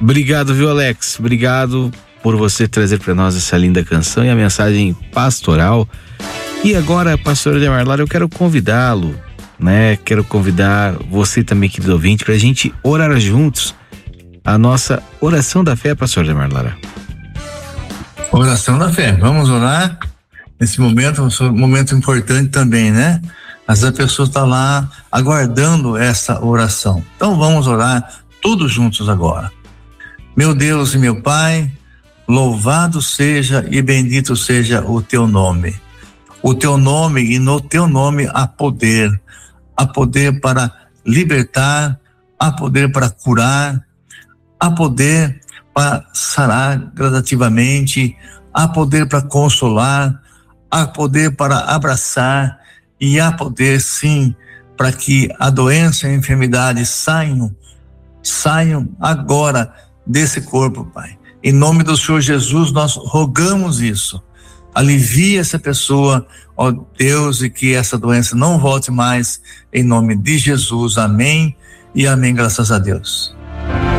Obrigado, viu, Alex? Obrigado por você trazer para nós essa linda canção e a mensagem pastoral. E agora, pastor Ademar Lara, eu quero convidá-lo, né? Quero convidar você também, querido ouvinte, para a gente orar juntos a nossa oração da fé, pastor Ademar Lara. Oração da fé, vamos orar nesse momento, um momento importante também, né? Mas a pessoa está lá aguardando essa oração. Então vamos orar todos juntos agora. Meu Deus e meu Pai, louvado seja e bendito seja o teu nome. O teu nome, e no teu nome há poder para libertar, há poder para curar, há poder para sarar gradativamente, há poder para consolar, há poder para abraçar e há poder sim para que a doença e a enfermidade saiam agora desse corpo, Pai. Em nome do Senhor Jesus nós rogamos isso. Alivia essa pessoa, ó Deus, e que essa doença não volte mais, em nome de Jesus, amém e amém, graças a Deus.